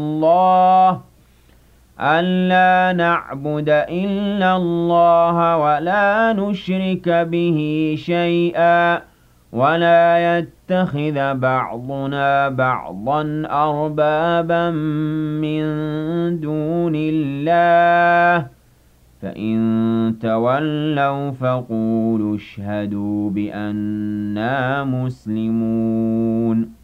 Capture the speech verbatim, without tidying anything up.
اللَّهَ أَلَّا نَعْبُدَ إِلَّا اللَّهَ وَلَا نُشْرِكَ بِهِ شَيْئًا وَلَا يَتَّخِذَ بَعْضُنَا بَعْضًا أَرْبَابًا مِّن دُونِ اللَّهِ ۚ فَإِن تَوَلَّوْا فَقُولُوا اشْهَدُوا بِأَنَّا مُسْلِمُونَ